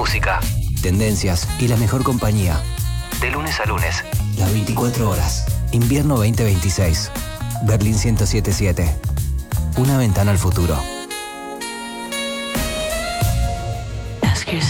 música, tendencias y la mejor compañía. De lunes a lunes. Las 24 horas. Invierno 2026. Berlín 1077. Una ventana al futuro.